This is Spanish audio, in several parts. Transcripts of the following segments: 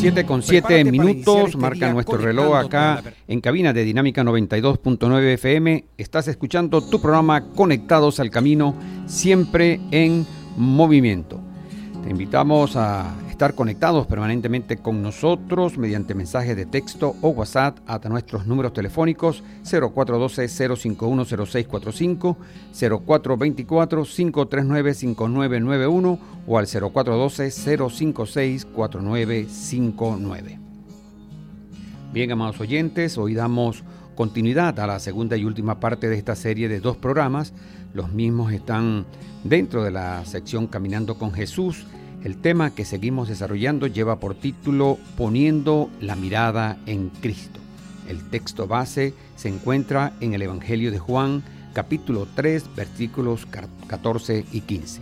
7:07 marca nuestro reloj acá en cabina de Dinámica 92.9 FM. Estás escuchando tu programa Conectados al Camino, siempre en movimiento. Te invitamos a estar conectados permanentemente con nosotros mediante mensajes de texto o WhatsApp a nuestros números telefónicos 0412-051-0645, 0424-539-5991 o al 0412-056-4959. Bien, amados oyentes, hoy damos continuidad a la segunda y última parte de esta serie de 2 programas. Los mismos están dentro de la sección Caminando con Jesús. El tema que seguimos desarrollando lleva por título Poniendo la mirada en Cristo. El texto base se encuentra en el Evangelio de Juan, capítulo 3, versículos 14 y 15.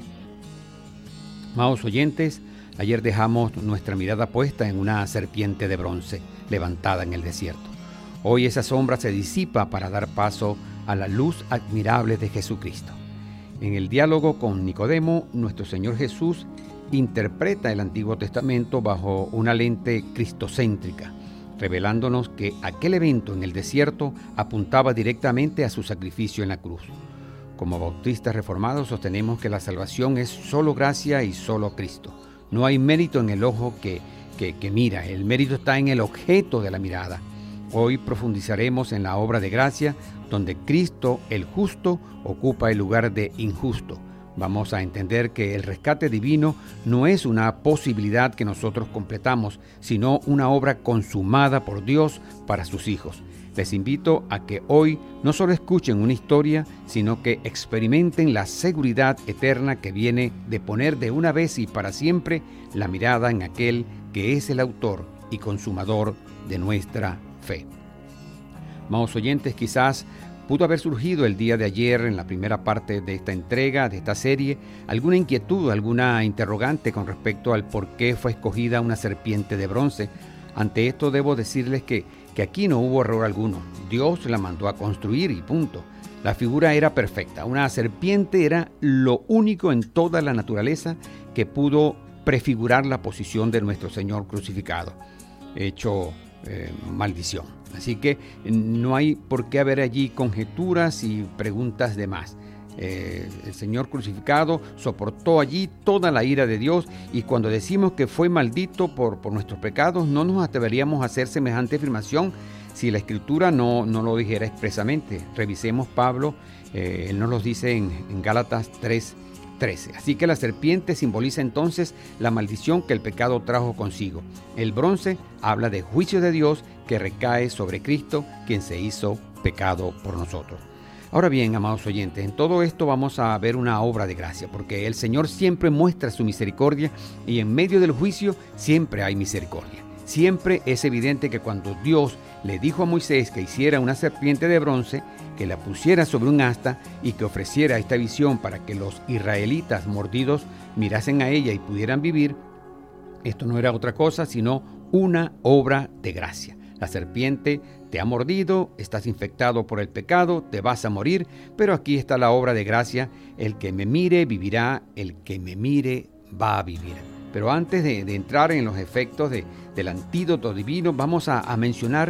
Amados oyentes, ayer dejamos nuestra mirada puesta en una serpiente de bronce levantada en el desierto. Hoy esa sombra se disipa para dar paso a la luz admirable de Jesucristo. En el diálogo con Nicodemo, nuestro Señor Jesús interpreta el Antiguo Testamento bajo una lente cristocéntrica, revelándonos que aquel evento en el desierto apuntaba directamente a su sacrificio en la cruz. Como bautistas reformados sostenemos que la salvación es solo gracia y solo Cristo. No hay mérito en el ojo que mira, el mérito está en el objeto de la mirada. Hoy profundizaremos en la obra de gracia, donde Cristo, el justo, ocupa el lugar de injusto. Vamos a entender que el rescate divino no es una posibilidad que nosotros completamos, sino una obra consumada por Dios para sus hijos. Les invito a que hoy no solo escuchen una historia, sino que experimenten la seguridad eterna que viene de poner de una vez y para siempre la mirada en aquel que es el autor y consumador de nuestra fe. Amados oyentes, quizás pudo haber surgido el día de ayer, en la primera parte de esta entrega, de esta serie, alguna inquietud, alguna interrogante con respecto al por qué fue escogida una serpiente de bronce. Ante esto debo decirles que aquí no hubo error alguno. Dios la mandó a construir y punto. La figura era perfecta. Una serpiente era lo único en toda la naturaleza que pudo prefigurar la posición de nuestro Señor crucificado, hecho maldición. Así que no hay por qué haber allí conjeturas y preguntas de más. El Señor crucificado soportó allí toda la ira de Dios, y cuando decimos que fue maldito por nuestros pecados, no nos atreveríamos a hacer semejante afirmación si la Escritura no lo dijera expresamente. Revisemos Pablo, él nos lo dice en Gálatas 3:13. Así que la serpiente simboliza entonces la maldición que el pecado trajo consigo. El bronce habla del juicio de Dios que recae sobre Cristo, quien se hizo pecado por nosotros. Ahora bien, amados oyentes, en todo esto vamos a ver una obra de gracia, porque el Señor siempre muestra su misericordia y en medio del juicio siempre hay misericordia. Siempre es evidente que cuando Dios le dijo a Moisés que hiciera una serpiente de bronce, que la pusiera sobre un asta y que ofreciera esta visión para que los israelitas mordidos mirasen a ella y pudieran vivir, esto no era otra cosa sino una obra de gracia. La serpiente te ha mordido, estás infectado por el pecado, te vas a morir, pero aquí está la obra de gracia: el que me mire vivirá, el que me mire va a vivir. Pero antes de entrar en los efectos del antídoto divino, vamos a mencionar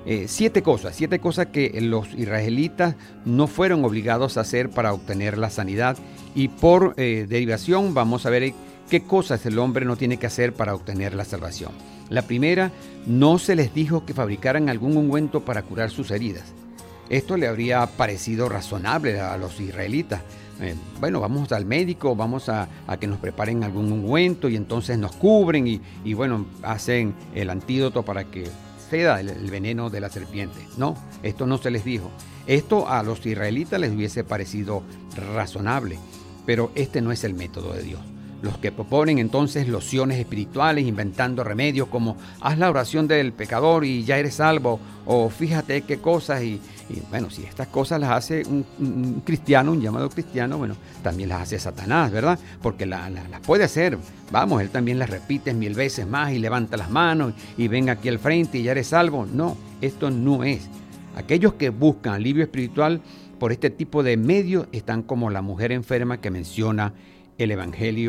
7 cosas que los israelitas no fueron obligados a hacer para obtener la sanidad, y por derivación vamos a ver qué cosas el hombre no tiene que hacer para obtener la salvación. La primera, no se les dijo que fabricaran algún ungüento para curar sus heridas. Esto le habría parecido razonable a los israelitas. Bueno, vamos al médico, vamos a que nos preparen algún ungüento y entonces nos cubren y bueno, hacen el antídoto para que ceda el veneno de la serpiente. No, esto no se les dijo. Esto a los israelitas les hubiese parecido razonable, pero este no es el método de Dios. Los que proponen entonces lociones espirituales inventando remedios como haz la oración del pecador y ya eres salvo, o fíjate qué cosas, y bueno, si estas cosas las hace un cristiano, un llamado cristiano, bueno, también las hace Satanás, ¿verdad? Porque las puede hacer. Vamos, él también las repite 1000 veces más y levanta las manos y ven aquí al frente y ya eres salvo. No, esto no es. Aquellos que buscan alivio espiritual por este tipo de medios están como la mujer enferma que menciona el Evangelio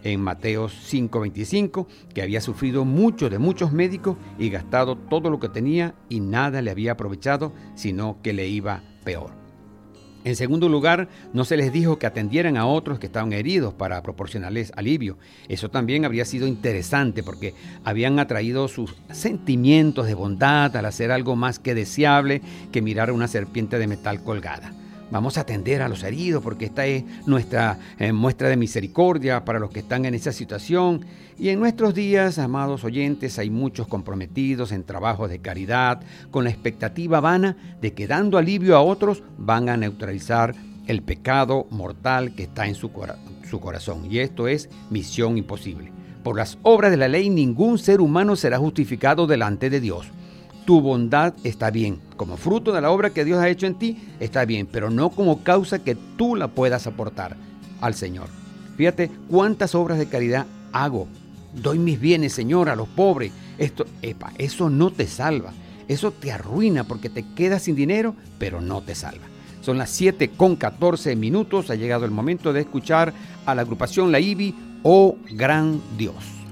en Mateo 5:25, que había sufrido mucho de muchos médicos y gastado todo lo que tenía y nada le había aprovechado, sino que le iba peor. En segundo lugar, no se les dijo que atendieran a otros que estaban heridos para proporcionarles alivio. Eso también habría sido interesante porque habían atraído sus sentimientos de bondad al hacer algo más que deseable que mirar a una serpiente de metal colgada. Vamos a atender a los heridos porque esta es nuestra muestra de misericordia para los que están en esa situación. Y en nuestros días, amados oyentes, hay muchos comprometidos en trabajos de caridad con la expectativa vana de que dando alivio a otros van a neutralizar el pecado mortal que está en su corazón. Y esto es misión imposible. Por las obras de la ley, ningún ser humano será justificado delante de Dios. Tu bondad está bien, como fruto de la obra que Dios ha hecho en ti, está bien, pero no como causa que tú la puedas aportar al Señor. Fíjate cuántas obras de caridad hago. Doy mis bienes, Señor, a los pobres. Eso no te salva. Eso te arruina porque te quedas sin dinero, pero no te salva. Son las 7:14. Ha llegado el momento de escuchar a la agrupación La IBI, Oh Gran Dios.